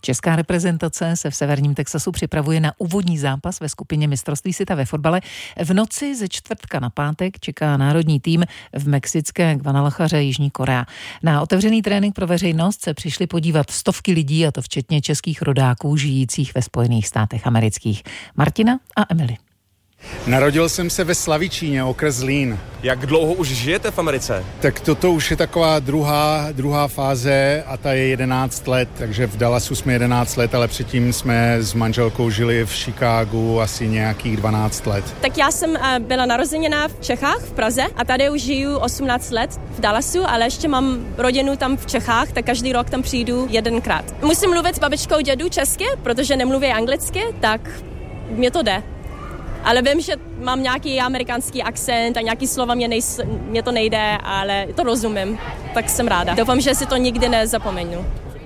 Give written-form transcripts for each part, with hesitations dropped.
Česká reprezentace se v severním Texasu připravuje na úvodní zápas ve skupině mistrovství světa ve fotbale. V noci ze čtvrtka na pátek čeká národní tým v mexické Guadalajaře Jižní Korea. Na otevřený trénink pro veřejnost se přišli podívat stovky lidí, a to včetně českých rodáků žijících ve Spojených státech amerických. Martina a Emily. Narodil jsem se ve Slavičíně, okres Zlín. Jak dlouho už žijete v Americe? Tak toto už je taková druhá fáze a ta je 11 let, takže v Dallasu jsme 11 let, ale předtím jsme s manželkou žili v Chicagu asi nějakých 12 let. Tak já jsem byla narozeněna v Čechách, v Praze a tady už žiju 18 let v Dallasu, ale ještě mám rodinu tam v Čechách, tak každý rok tam přijdu jedenkrát. Musím mluvit s babičkou dědu česky, protože nemluví anglicky, tak mě to jde. Ale vím, že mám nějaký americký akcent a nějaký slova mě to nejde, ale to rozumím, tak jsem ráda. Doufám, že si to nikdy nezapomenu.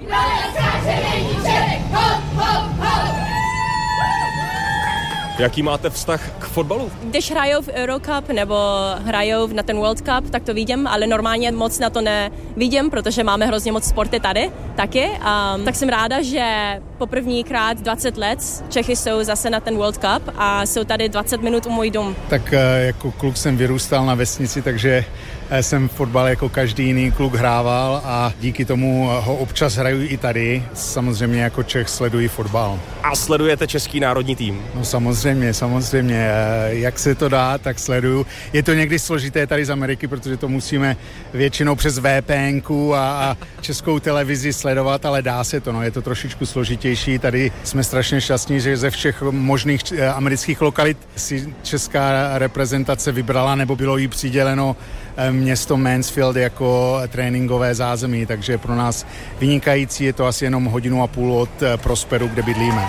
Jaký máte vztah k fotbalu? Když hrajou v Eurocup nebo hrajou na ten World Cup, tak to vidím, ale normálně moc na to nevidím, protože máme hrozně moc sporty tady taky. Tak jsem ráda, že po prvníkrát 20 let Čechy jsou zase na ten World Cup a jsou tady 20 minut u můj dům. Tak jako kluk jsem vyrůstal na vesnici, takže jsem fotbal jako každý jiný kluk hrával a díky tomu ho občas hraju i tady. Samozřejmě jako Čech sleduji fotbal. A sledujete český národní tým? No samozřejmě. Jak se to dá, tak sleduju. Je to někdy složité tady z Ameriky, protože to musíme většinou přes VPNku a českou televizi sledovat, ale dá se to, no, je to trošičku složitější. Tady jsme strašně šťastní, že ze všech možných amerických lokalit si česká reprezentace vybrala nebo bylo jí přiděleno město Mansfield jako tréninkové zázemí, takže pro nás vynikající, je to asi jenom 1,5 hodiny od Prosperu, kde bydlíme.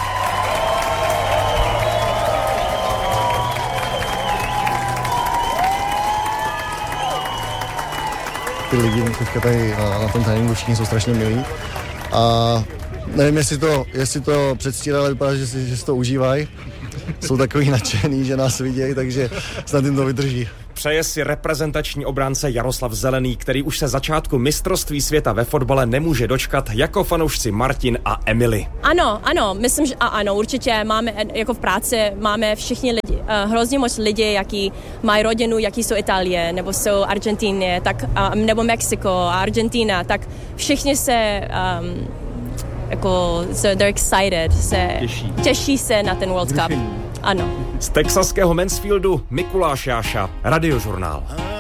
Ty lidi teďka tady na tom tréninku všichni jsou strašně milí a nevím, jestli to předstírají, ale vypadá, že si to užívají. Jsou takový nadšený, že nás vidějí, takže snad jim to vydrží. Přeje si reprezentační obránce Jaroslav Zelený, který už se začátku mistrovství světa ve fotbale nemůže dočkat, jako fanoušci Martin a Emily. Ano, myslím, že ano, určitě máme, jako v práci máme všichni lidi, hrozně moc lidí, jaký mají rodinu, jaký jsou Itálie, nebo jsou Argentíny, tak, nebo Mexiko a Argentina, tak všichni se they're excited, těší se na ten World Cup. Ano. Z texaského Mansfieldu Mikuláš Jáša, Radiožurnál.